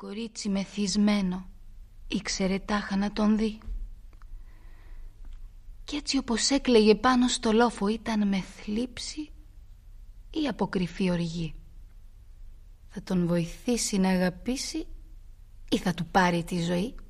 κορίτσι μεθυσμένο ήξερε τάχα να τον δει. Κι έτσι όπως έκλαιγε πάνω στο λόφο, ήταν με θλίψη ή από κρυφή οργή. Θα τον βοηθήσει να αγαπήσει ή θα του πάρει τη ζωή?